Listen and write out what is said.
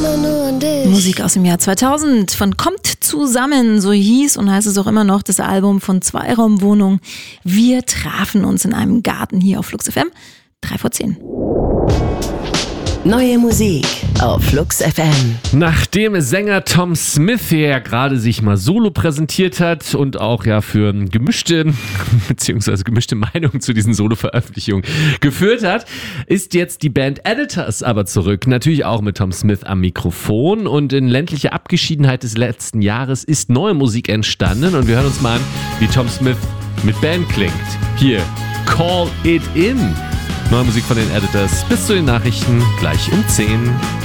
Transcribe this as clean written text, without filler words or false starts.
immer nur an dich. Musik aus dem Jahr 2000 von Kommt zusammen, so hieß und heißt es auch immer noch, das Album von Zweiraumwohnung. Wir trafen uns in einem Garten hier auf Flux FM, 3:10. Neue Musik auf Flux FM. Nachdem Sänger Tom Smith ja gerade sich mal solo präsentiert hat und auch ja für gemischte Meinungen zu diesen Solo-Veröffentlichungen geführt hat, ist jetzt die Band Editors aber zurück. Natürlich auch mit Tom Smith am Mikrofon, und in ländlicher Abgeschiedenheit des letzten Jahres ist neue Musik entstanden, und wir hören uns mal an, wie Tom Smith mit Band klingt. Hier, Call It In. Neue Musik von den Editors. Bis zu den Nachrichten gleich um 10.